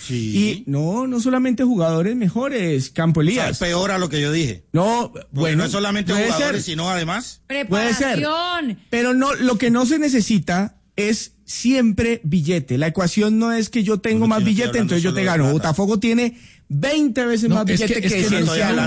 Sí. Y no solamente jugadores mejores, Campo Elías. O sea, peor a lo que yo dije. No, Bueno, no es solamente puede jugadores, ser, sino además. puede ser. Preparación. Pero no, lo que no se necesita es siempre billete. La ecuación no es que yo tengo más billete, entonces yo te gano. Botafogo tiene 20 veces más billete que Cienciano.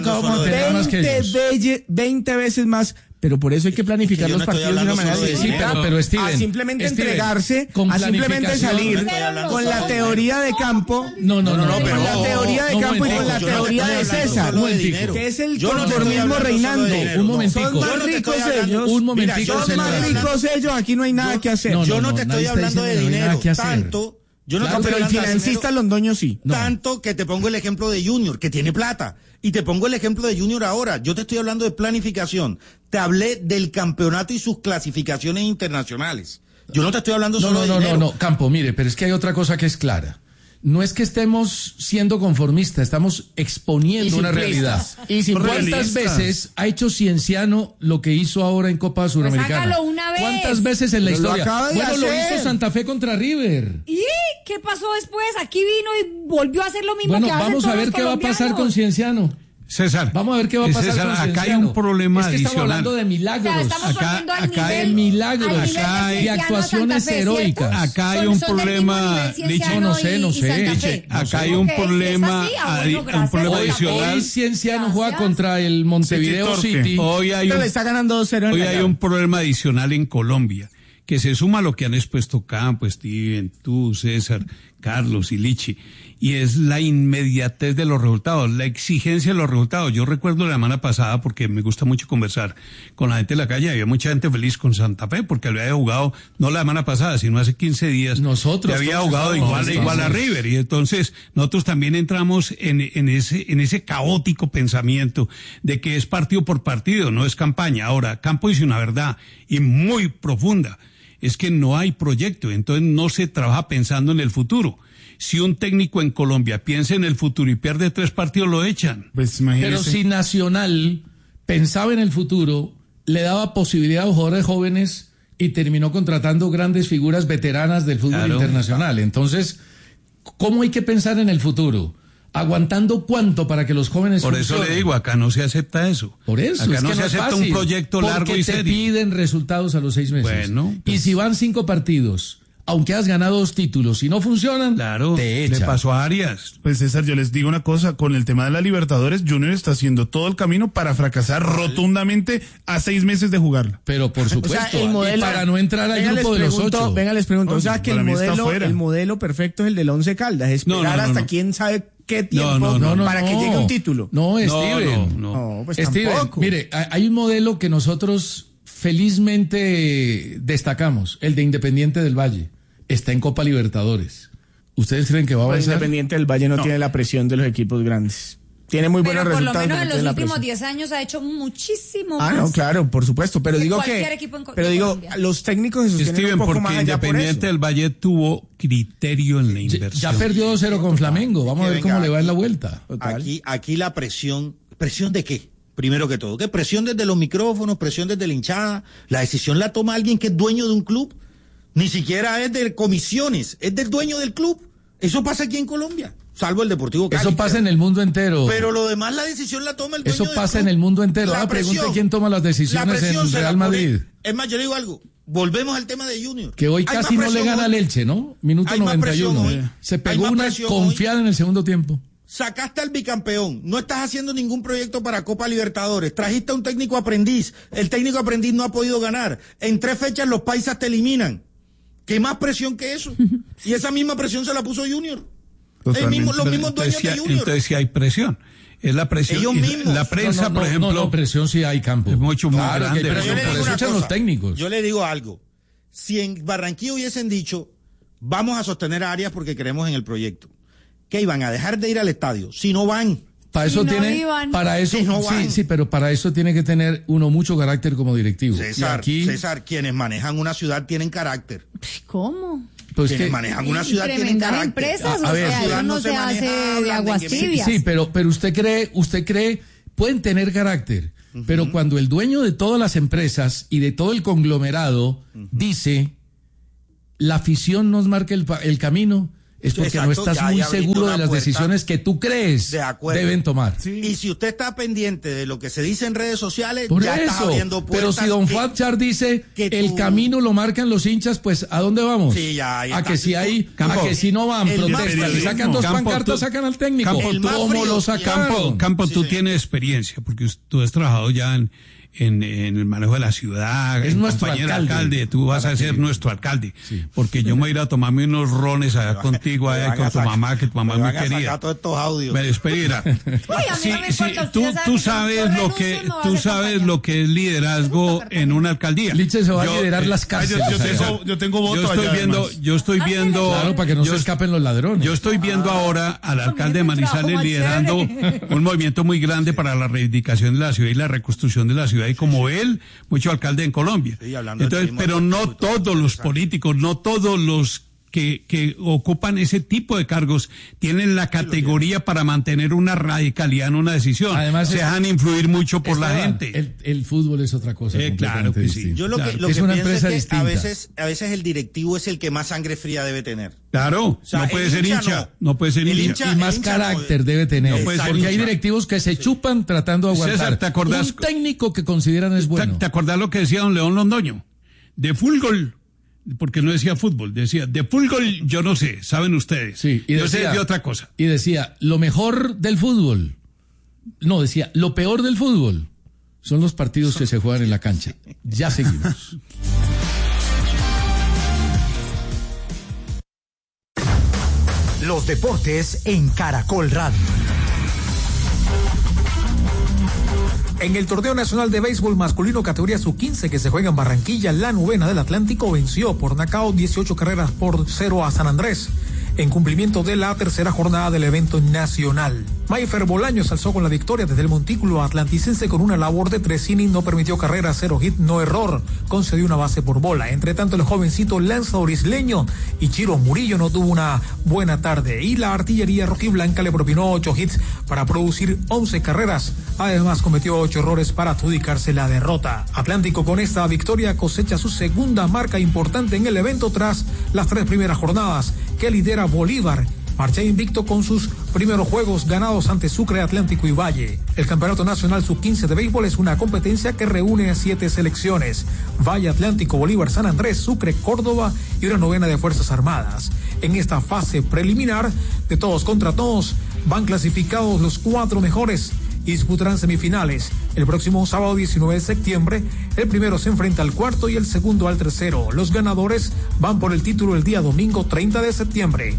20 veces más. Pero por eso hay que planificar los partidos de una manera distinta. Pero Steven, a simplemente Steven, entregarse, con a simplemente salir con la teoría de Campo. No, con la teoría de Campo y con la teoría de César, que es el conformismo reinando. Un momentico. Son más ricos ellos. Un momentico. Son más ricos ellos. Aquí no hay nada que hacer. Yo no te estoy hablando de dinero. Tanto. Yo no te estoy pero el hablando de financista Londoño sí. Tanto que te pongo el ejemplo de Junior, que tiene plata. Y te pongo el ejemplo de Junior ahora. Yo te estoy hablando de planificación. Te hablé del campeonato y sus clasificaciones internacionales. Yo no te estoy hablando solo de dinero. No, Campo, mire, pero es que hay otra cosa que es clara. No es que estemos siendo conformistas, estamos exponiendo una realidad. ¿Cuántas veces ha hecho Cienciano lo que hizo ahora en Copa Suramericana? Hágalo una vez. ¿Cuántas veces en la historia? Bueno, lo hizo Santa Fe contra River. ¿Y qué pasó después? Aquí vino y volvió a hacer lo mismo bueno, que hacen vamos a ver qué va a pasar con Cienciano. César, vamos a ver qué va a pasar César, con acá Cienciano. hay un problema es que adicional. Estamos hablando de milagros. O sea, estamos poniendo al acá nivel, hay milagros, al nivel acá hay Cienciano, actuaciones Santa Fe, heroicas. ¿cierto? Acá hay un Son del mismo problema, nivel Cienciano no sé. y Santa Fe. Acá hay un Ok, si es problema, así, un problema Hoy adicional. Cienciano juega contra el Montevideo City. Hoy hay Le está ganando 2-0 hoy hay un problema adicional en Colombia, que se suma a lo que han expuesto Campo, Steven, tú, César, Carlos y Lichi, y es la inmediatez de los resultados, la exigencia de los resultados. Yo recuerdo la semana pasada, porque me gusta mucho conversar con la gente de la calle, había mucha gente feliz con Santa Fe, porque había jugado, no la semana pasada, sino hace 15 días, nosotros había jugado igual a River, y entonces nosotros también entramos en ese caótico pensamiento de que es partido por partido, no es campaña. Ahora, Campo dice una verdad, y muy profunda, es que no hay proyecto, entonces no se trabaja pensando en el futuro. Si un técnico en Colombia piensa en el futuro y pierde 3 partidos, lo echan. Pues imagínese. Pero si Nacional pensaba en el futuro, le daba posibilidad a los jugadores jóvenes y terminó contratando grandes figuras veteranas del fútbol internacional. Entonces, ¿cómo hay que pensar en el futuro? ¿Aguantando cuánto para que los jóvenes Por eso funcionen? le digo, acá no se acepta eso. Por eso, acá es no que se no es acepta fácil, un proyecto largo y serio. Porque te piden resultados a los 6 meses. Bueno, pues, y si van 5 partidos, aunque has ganado 2 títulos, si no funcionan, claro, te echan. le pasó a Arias. Pues César, yo les digo una cosa, con el tema de la Libertadores, Junior está haciendo todo el camino para fracasar rotundamente a 6 meses de jugarla. Pero por supuesto, O sea, el modelo, y para no entrar al grupo de los 8. Venga, les pregunto, No, o sea que para mí está el fuera. modelo perfecto es el del Once Caldas, esperar hasta quién sabe qué tiempo para que llegue un título. No, Steven. No, pues Steven, tampoco. mire, hay un modelo que nosotros felizmente destacamos, el de Independiente del Valle. Está en Copa Libertadores. ¿Ustedes creen que va a Pues avanzar? Independiente del Valle no tiene la presión de los equipos grandes. Tiene muy buenos Pero por lo resultados. menos en pero no los tiene la últimos presión. 10 años ha hecho muchísimo más. No, claro, por supuesto. Pero que digo cualquier que, equipo de pero digo, Colombia. los técnicos se sostienen Steven, un poco porque más allá por Independiente eso. del Valle tuvo criterio en la inversión. Ya perdió 2-0 con Flamengo. Vamos a ver cómo le va en la vuelta. Total. Aquí la ¿presión de qué? Primero que todo, ¿qué? Presión desde los micrófonos, presión desde la hinchada. La decisión la toma alguien que es dueño de un club. Ni siquiera es de comisiones, es del dueño del club. Eso pasa aquí en Colombia, salvo el Deportivo Cali. Eso pasa en el mundo entero. Pero lo demás, la decisión la toma el dueño Eso del pasa club. en el mundo entero. La Pregunte presión- quién toma las decisiones la presión en se la Real pone- Madrid. Es más, yo le digo algo. Volvemos al tema de Junior. Que hoy Hay casi más no le presión gana al hoy. Elche, ¿no? Minuto Hay más 91. presión hoy. Se Hay pegó más una presión confiada en el segundo tiempo. Sacaste al bicampeón, no estás haciendo ningún proyecto para Copa Libertadores, trajiste a un técnico aprendiz, el técnico aprendiz no ha podido ganar, en 3 fechas los paisas te eliminan. ¿Qué más presión que eso? Y esa misma presión se la puso Junior. Los mismos dueños de Junior. Entonces sí hay presión. Es la presión. Ellos mismos. La prensa, por ejemplo. No, presión sí hay, Campo. Es mucho más Claro que hay grande. presión, Yo le por digo eso una echan cosa, los técnicos. Yo le digo algo. Si en Barranquilla hubiesen dicho, vamos a sostener a Arias porque creemos en el proyecto, ¿qué iban a dejar de ir al estadio? Si no van. Para eso Si no tiene, iban. para eso, Si no van. sí, pero para eso tiene que tener uno mucho carácter como directivo. César, y aquí, quienes manejan una ciudad tienen carácter. ¿Cómo? pues Quienes que, manejan una Y ciudad tienen tremendas carácter. empresas, A o ver, sea, ciudad eso no se maneja hace de hablando aguas en que- tibias. sí, pero usted cree, pueden tener carácter, pero cuando el dueño de todas las empresas y de todo el conglomerado dice, la afición nos marca el camino, es porque no estás muy seguro de las decisiones que tú crees deben tomar. Sí. Y si usted está pendiente de lo que se dice en redes sociales, por ya eso, está abriendo puertas. Pero si don Fatchar dice que el camino lo marcan los hinchas, pues ¿a dónde vamos? Sí, ya a que si hay, a que si no van, protestan, le sacan dos pancartas, sacan al técnico. ¿Cómo lo sacaron? Campo, tú tienes experiencia, porque tú has trabajado ya en el manejo de la ciudad, es nuestro alcalde, tú vas a ser nuestro alcalde, porque yo me voy a ir a tomarme unos rones allá contigo, allá con tu mamá, que tu mamá me quería. Todos estos audios. Me espera. Tú sabes lo que es liderazgo en una alcaldía. Liche se va a liderar las casas. Yo tengo voto yo estoy viendo, claro, para que no se escapen los ladrones. Yo estoy viendo ahora al alcalde de Manizales liderando un movimiento muy grande para la reivindicación de la ciudad y la reconstrucción de la ciudad. Y como él, mucho alcalde en Colombia. Entonces, pero no todos los políticos, no todos los que ocupan ese tipo de cargos tienen la categoría para mantener una radicalidad en una decisión. Además, se dejan influir mucho por la gente. El fútbol es otra cosa. Claro que sí. Yo lo que es una empresa es que distinta. a veces el directivo es el que más sangre fría debe tener. Claro, o sea, no puede ser hincha. No puede ser hincha. Y más carácter debe tener. No porque hay directivos que se chupan tratando de aguantar. César, ¿te acordás? Un técnico que consideran es bueno. ¿Te acordás lo que decía don León Londoño? De fútbol. Porque no decía fútbol, decía, de fútbol yo no sé, saben ustedes. Sí, y yo sé de otra cosa. Y decía, lo mejor del fútbol, no, decía, lo peor del fútbol son los partidos que se juegan en la cancha. Ya seguimos. Los deportes en Caracol Radio. En el Torneo Nacional de Béisbol Masculino categoría sub-15 que se juega en Barranquilla, la novena del Atlántico venció por nocaut 18 carreras por 0 a San Andrés, en cumplimiento de la tercera jornada del evento nacional. Mayfer Bolaños alzó con la victoria desde el montículo atlanticense con una labor de 3 innings, no permitió carrera, 0 hit, no error, concedió una base por bola. Entre tanto, el jovencito lanzador isleño Ichiro Murillo no tuvo una buena tarde y la artillería rojiblanca le propinó 8 hits para producir 11 carreras. Además, cometió 8 errores para adjudicarse la derrota. Atlántico con esta victoria cosecha su segunda marca importante en el evento tras las 3 primeras jornadas que lidera Bolívar. Marcha invicto con sus primeros juegos ganados ante Sucre, Atlántico y Valle. El Campeonato Nacional Sub-15 de Béisbol es una competencia que reúne a 7 selecciones: Valle, Atlántico, Bolívar, San Andrés, Sucre, Córdoba y una novena de Fuerzas Armadas. En esta fase preliminar de todos contra todos van clasificados los 4 mejores y disputarán semifinales. El próximo sábado 19 de septiembre, el primero se enfrenta al cuarto y el segundo al tercero. Los ganadores van por el título el día domingo 30 de septiembre.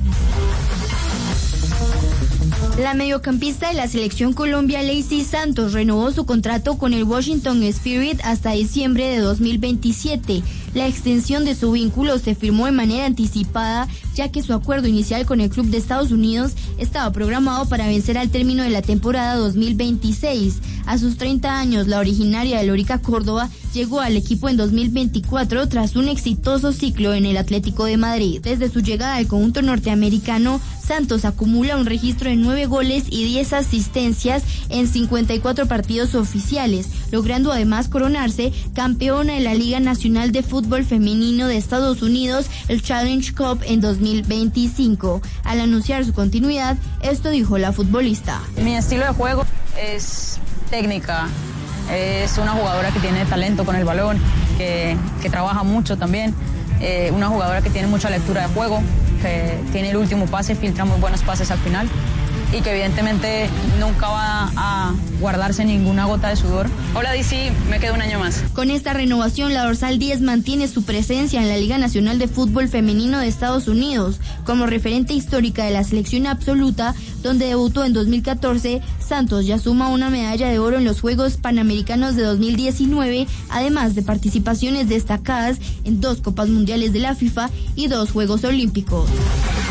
La mediocampista de la selección Colombia, Lacey Santos, renovó su contrato con el Washington Spirit hasta diciembre de 2027. La extensión de su vínculo se firmó de manera anticipada, ya que su acuerdo inicial con el club de Estados Unidos estaba programado para vencer al término de la temporada 2026. A sus 30 años, la originaria de Lorica, Córdoba, llegó al equipo en 2024 tras un exitoso ciclo en el Atlético de Madrid. Desde su llegada al conjunto norteamericano, Santos acumula un registro de 9 goles y 10 asistencias en 54 partidos oficiales, logrando además coronarse campeona de la Liga Nacional de Fútbol Femenino de Estados Unidos, el Challenge Cup, en 2025. Al anunciar su continuidad, esto dijo la futbolista. Mi estilo de juego es técnica, es una jugadora que tiene talento con el balón, que trabaja mucho también, una jugadora que tiene mucha lectura de juego, que tiene el último pase, filtra muy buenos pases al final y que evidentemente nunca va a guardarse ninguna gota de sudor. Hola DC, me quedo un año más. Con esta renovación, la dorsal 10 mantiene su presencia en la Liga Nacional de Fútbol Femenino de Estados Unidos. Como referente histórica de la selección absoluta, donde debutó en 2014, Santos ya suma una medalla de oro en los Juegos Panamericanos de 2019, además de participaciones destacadas en 2 Copas Mundiales de la FIFA y 2 Juegos Olímpicos.